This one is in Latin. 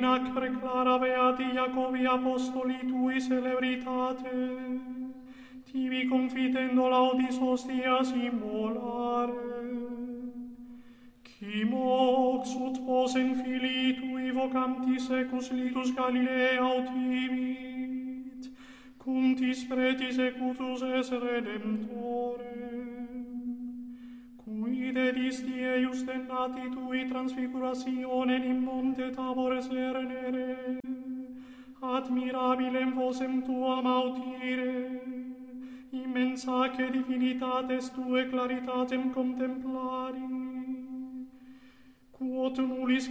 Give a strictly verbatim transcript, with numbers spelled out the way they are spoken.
acre clara beati Iacobi apostoli tui celebritate, tibi confitendo laudis hostias immolare. Qui mox ut posem filii tui vocantis secus litus Galilea autivit, cuntis pretis ecutus es redemptore. Cui dedisti eius dennati tui transfigurationem in monte Tabor cernere, admirabilem vosem tuam audire, immensaque divinitates tue claritatem contemplari, quod nullis